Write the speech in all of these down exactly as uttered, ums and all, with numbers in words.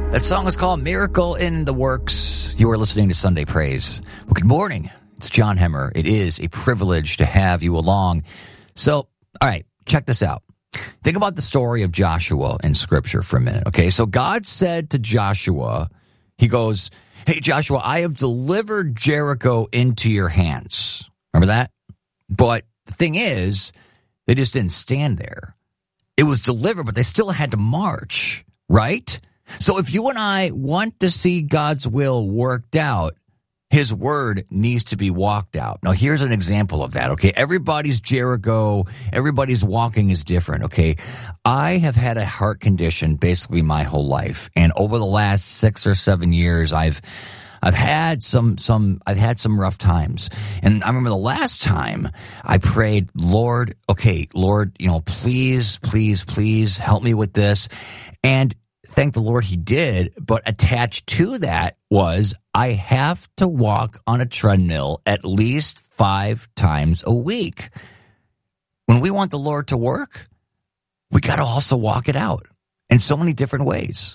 That song is called Miracle in the Works. You are listening to Sunday Praise. Well, good morning. It's John Hemmer. It is a privilege to have you along. So, all right, check this out. Think about the story of Joshua in Scripture for a minute, okay? So God said to Joshua, he goes, hey, Joshua, I have delivered Jericho into your hands. Remember that? But the thing is, they just didn't stand there. It was delivered, but they still had to march, right? So if you and I want to see God's will worked out, his word needs to be walked out. Now, here's an example of that, okay? Everybody's Jericho, everybody's walking is different, okay? I have had a heart condition basically my whole life, and over the last six or seven years, I've I've had some some I've had some rough times. And I remember the last time I prayed, Lord, okay, Lord, you know, please, please, please help me with this. And thank the Lord he did, but attached to that was I have to walk on a treadmill at least five times a week. When we want the Lord to work, we got to also walk it out in so many different ways.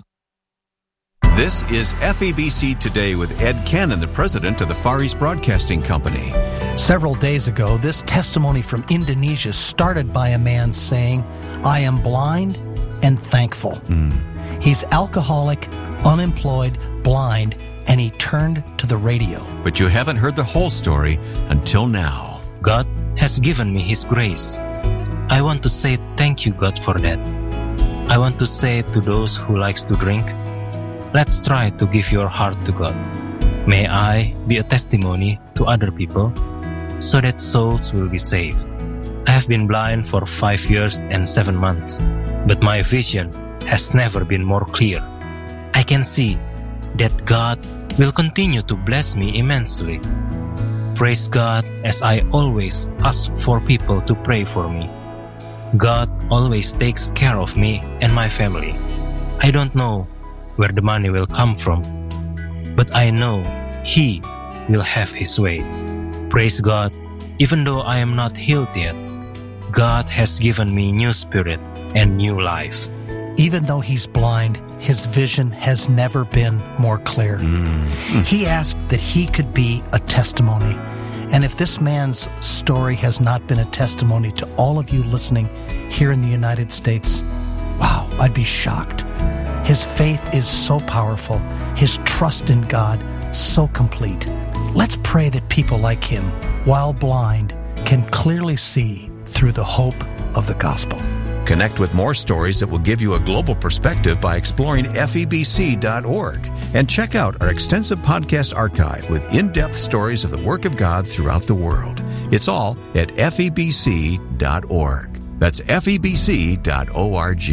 This is F E B C Today with Ed Cannon, the president of the Far East Broadcasting Company. Several days ago, this testimony from Indonesia started by a man saying, I am blind and thankful. Mm. He's alcoholic, unemployed, blind, and he turned to the radio. But you haven't heard the whole story until now. God has given me His grace. I want to say thank you, God, for that. I want to say to those who likes to drink, let's try to give your heart to God. May I be a testimony to other people so that souls will be saved. I have been blind for five years and seven months, but my vision has never been more clear. I can see that God will continue to bless me immensely. Praise God as I always ask for people to pray for me. God always takes care of me and my family. I don't know where the money will come from, but I know He will have His way. Praise God, even though I am not healed yet, God has given me new spirit and new life. Even though he's blind, his vision has never been more clear. Mm-hmm. He asked that he could be a testimony. And if this man's story has not been a testimony to all of you listening here in the United States, wow, I'd be shocked. His faith is so powerful, his trust in God so complete. Let's pray that people like him, while blind, can clearly see through the hope of the gospel. Connect with more stories that will give you a global perspective by exploring F E B C dot org. And check out our extensive podcast archive with in-depth stories of the work of God throughout the world. It's all at F E B C dot org. That's F E B C dot org.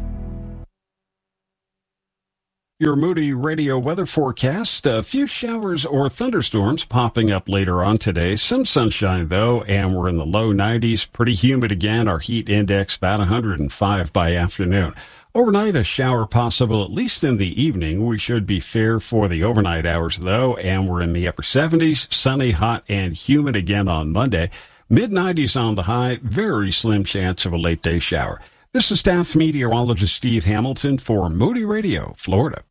Your Moody Radio weather forecast, a few showers or thunderstorms popping up later on today. Some sunshine, though, and we're in the low nineties. Pretty humid again. Our heat index about one hundred five by afternoon. Overnight, a shower possible, at least in the evening. We should be fair for the overnight hours, though, and we're in the upper seventies. Sunny, hot, and humid again on Monday. mid nineties on the high. Very slim chance of a late-day shower. This is staff meteorologist Steve Hamilton for Moody Radio, Florida.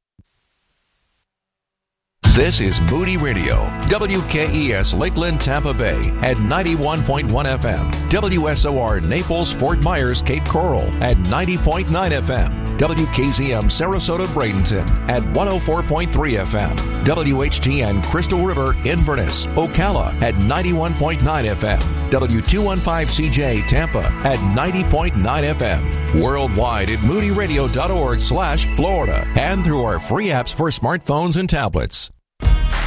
This is Moody Radio, W K E S Lakeland, Tampa Bay at ninety-one point one F M, W S O R Naples, Fort Myers, Cape Coral at ninety point nine F M, W K Z M Sarasota, Bradenton at one oh four point three F M, W H G N Crystal River, Inverness, Ocala at ninety-one point nine F M, W two fifteen C J Tampa at ninety point nine F M, worldwide at moody radio dot org slash Florida, and through our free apps for smartphones and tablets.